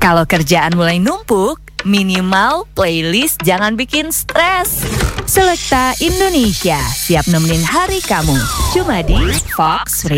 Kalau kerjaan mulai numpuk, minimal playlist jangan bikin stres. Selekta Indonesia, siap nemenin hari kamu. Cuma di Fox Radio.